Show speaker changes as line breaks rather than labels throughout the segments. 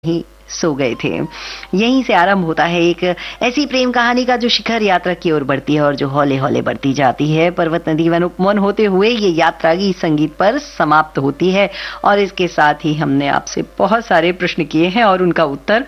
ही सो गए थे। यहीं से आरंभ होता है एक ऐसी प्रेम कहानी का जो शिखर यात्रा की ओर बढ़ती है और जो हौले हौले बढ़ती जाती है। पर्वत नदी वन उपवन होते हुए ये यात्रा गीत संगीत पर समाप्त होती है और इसके साथ ही हमने आपसे बहुत सारे प्रश्न किए हैं और उनका उत्तर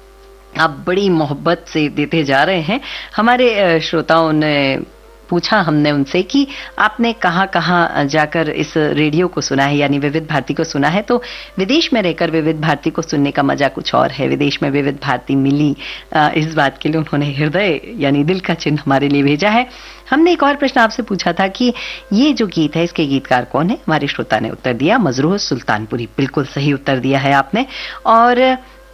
आप बड़ी मोहब्बत से देते जा रहे हैं। हमारे श्रोताओं ने पूछा हमने उनसे कि आपने कहाँ कहाँ जाकर इस रेडियो को सुना है, यानी विविध भारती को सुना है। तो विदेश में रहकर विविध भारती को सुनने का मजा कुछ और है। विदेश में विविध भारती मिली, इस बात के लिए उन्होंने हृदय यानी दिल का चिन्ह हमारे लिए भेजा है। हमने एक और प्रश्न आपसे पूछा था कि ये जो गीत है इसके गीतकार कौन है। हमारे श्रोता ने उत्तर दिया मजरूह सुल्तानपुरी। बिल्कुल सही उत्तर दिया है आपने। और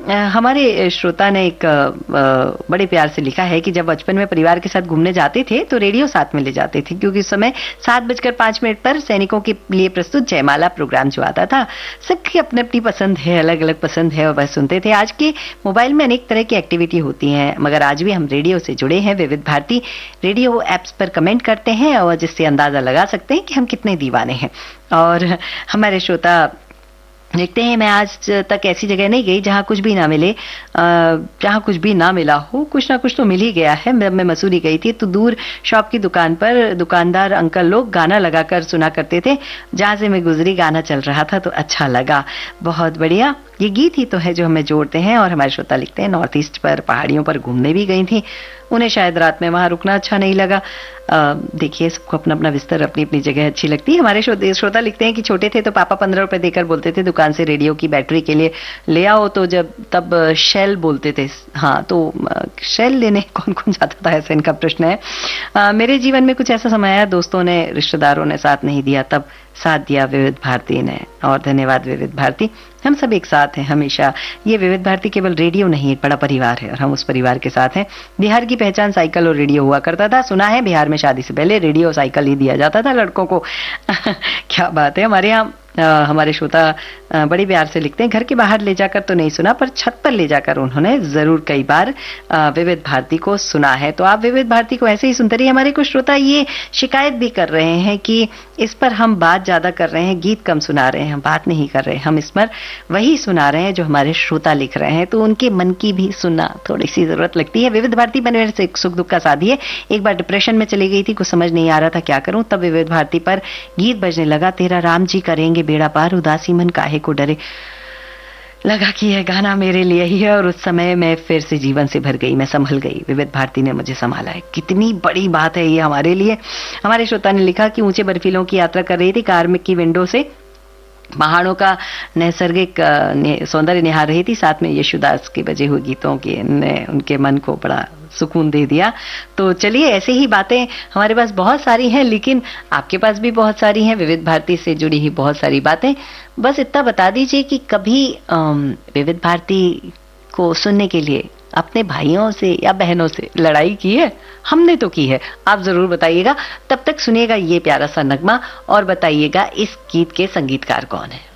हमारे श्रोता ने एक बड़े प्यार से लिखा है कि जब बचपन में परिवार के साथ घूमने जाते थे तो रेडियो साथ में ले जाते थे, क्योंकि उस समय 7:05 पर सैनिकों के लिए प्रस्तुत जयमाला प्रोग्राम जो आता था, सबकी अपनी अपनी पसंद है, अलग अलग पसंद है और वह सुनते थे। आज के मोबाइल में अनेक तरह की एक्टिविटी होती हैं, मगर आज भी हम रेडियो से जुड़े हैं। विविध भारती रेडियो एप्स पर कमेंट करते हैं और जिससे अंदाजा लगा सकते हैं कि हम कितने दीवाने हैं। और हमारे श्रोता देखते हैं, मैं आज तक ऐसी जगह नहीं गई जहां कुछ भी ना मिले, जहां कुछ भी ना मिला हो, कुछ ना कुछ तो मिल ही गया है। मैं मसूरी गई थी तो दूर शॉप की दुकान पर दुकानदार अंकल लोग गाना लगाकर सुना करते थे। जहां से मैं गुजरी गाना चल रहा था तो अच्छा लगा। बहुत बढ़िया, ये गीत ही तो है जो हमें जोड़ते हैं। और हमारे श्रोता लिखते हैं नॉर्थ ईस्ट पर पहाड़ियों पर घूमने भी गई थी, उन्हें शायद रात में वहां रुकना अच्छा नहीं लगा। देखिए, सबको अपना अपना बिस्तर, अपनी अपनी जगह अच्छी लगती है। हमारे श्रोता लिखते हैं कि छोटे थे तो पापा 15 रुपए देकर बोलते थे दुकान से रेडियो की बैटरी के लिए ले आओ, तो तब शेल बोलते थे। हाँ, तो शेल लेने कौन कौन जाता था, ऐसा इनका प्रश्न है। मेरे जीवन में कुछ ऐसा समय आया, दोस्तों ने रिश्तेदारों ने साथ नहीं दिया, तब साथ दिया विविध भारती ने। और धन्यवाद विविध भारती, हम सब एक साथ हैं हमेशा। ये विविध भारती केवल रेडियो नहीं, एक बड़ा परिवार है और हम उस परिवार के साथ हैं। बिहार की पहचान साइकिल और रेडियो हुआ करता था। सुना है बिहार में शादी से पहले रेडियो और साइकिल ही दिया जाता था लड़कों को। क्या बात है। हमारे यहाँ हमारे श्रोता बड़ी प्यार से लिखते हैं, घर के बाहर ले जाकर तो नहीं सुना, पर छत पर ले जाकर उन्होंने जरूर कई बार विविध भारती को सुना है। तो आप विविध भारती को ऐसे ही सुनते रहिए। हमारे कुछ श्रोता ये शिकायत भी कर रहे हैं कि इस पर हम बात ज्यादा कर रहे हैं, गीत कम सुना रहे हैं, हम बात नहीं कर रहे, हम इस पर वही सुना रहे हैं जो हमारे श्रोता लिख रहे हैं। तो उनके मन की भी सुनना थोड़ी सी जरूरत लगती है। विविध भारती बने से सुख दुख का साथी है। एक बार डिप्रेशन में चली गई थी, कुछ समझ नहीं आ रहा था क्या करूं, तब विविध भारती पर गीत बजने लगा, तेरा राम जी करेंगे बेड़ा पार, उदासी मन काहे को डरे। लगा कि यह गाना मेरे लिए ही है और उस समय मैं फिर से जीवन से भर गई, मैं संभल गई, विविध भारती ने मुझे संभाला है। कितनी बड़ी बात है ये हमारे लिए। हमारे श्रोता ने लिखा कि ऊंचे बर्फीलों की यात्रा कर रही थी, कार में की विंडो से पहाड़ों का नैसर्गिक सौंदर्य निहार रही थी, साथ में यशुदास के बजे हुए गीतों के ने उनके मन को बड़ा सुकून दे दिया। तो चलिए, ऐसे ही बातें हमारे पास बहुत सारी हैं, लेकिन आपके पास भी बहुत सारी हैं विविध भारती से जुड़ी ही बहुत सारी बातें। बस इतना बता दीजिए कि कभी विविध भारती को सुनने के लिए अपने भाइयों से या बहनों से लड़ाई की है? हमने तो की है, आप जरूर बताइएगा। तब तक सुनिएगा ये प्यारा सा नगमा और बताइएगा इस गीत के संगीतकार कौन है।